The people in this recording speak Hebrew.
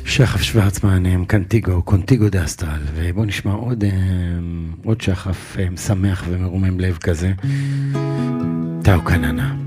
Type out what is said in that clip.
שחף שוורצמן, קונטיגו דאסטרל, ובואו נשמע עוד שחף משמח ומרומם לב כזה, טאו קננה.